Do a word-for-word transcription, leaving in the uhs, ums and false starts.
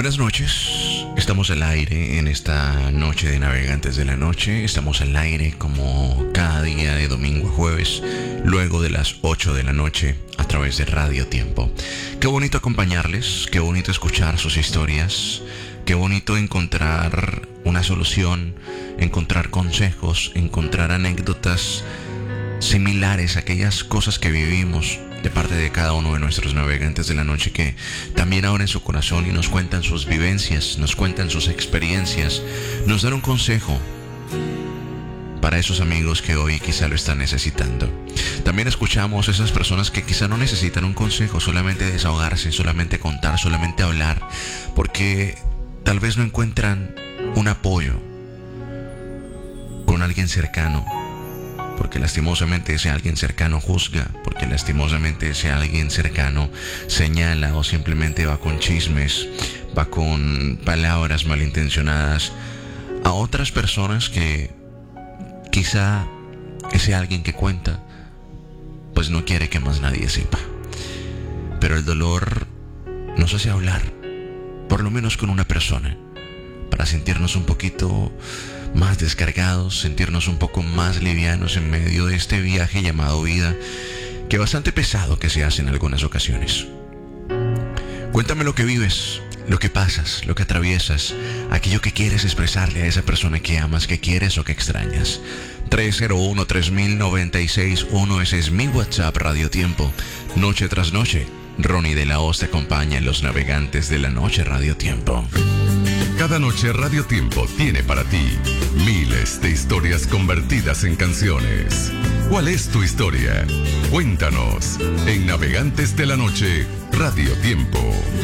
Buenas noches, estamos al aire en esta noche de Navegantes de la Noche. Estamos al aire como cada día de domingo a jueves, luego de las ocho de la noche a través de Radio Tiempo. Qué bonito acompañarles, qué bonito escuchar sus historias, qué bonito encontrar una solución, encontrar consejos, encontrar anécdotas similares a aquellas cosas que vivimos de parte de cada uno de nuestros navegantes de la noche, que también abren su corazón y nos cuentan sus vivencias, nos cuentan sus experiencias, nos dan un consejo para esos amigos que hoy quizá lo están necesitando. También escuchamos a esas personas que quizá no necesitan un consejo, solamente desahogarse, solamente contar, solamente hablar, porque tal vez no encuentran un apoyo con alguien cercano, porque lastimosamente ese alguien cercano juzga, porque lastimosamente ese alguien cercano señala o simplemente va con chismes, va con palabras malintencionadas a otras personas que quizá ese alguien que cuenta pues no quiere que más nadie sepa. Pero el dolor nos hace hablar, por lo menos con una persona, para sentirnos un poquito más descargados, sentirnos un poco más livianos en medio de este viaje llamado vida, que bastante pesado que se hace en algunas ocasiones. Cuéntame lo que vives, lo que pasas, lo que atraviesas, aquello que quieres expresarle a esa persona que amas, que quieres o que extrañas. tres cero uno, tres mil, noventa y seis uno, ese es mi WhatsApp. Radio Tiempo, noche tras noche, Ronnie de la Hoz te acompaña en los Navegantes de la Noche. Radio Tiempo. Cada noche Radio Tiempo tiene para ti miles de historias convertidas en canciones. ¿Cuál es tu historia? Cuéntanos en Navegantes de la Noche, Radio Tiempo.